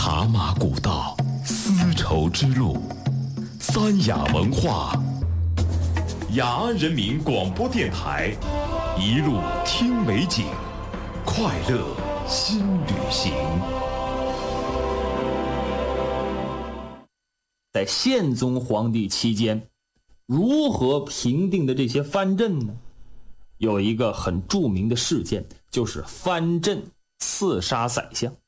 茶马古道，丝绸之路，三雅文化，雅安人民广播电台，一路听美景，快乐新旅行。 在宪宗皇帝期间，如何平定的这些藩镇呢？有一个很著名的事件，就是藩镇刺杀宰相。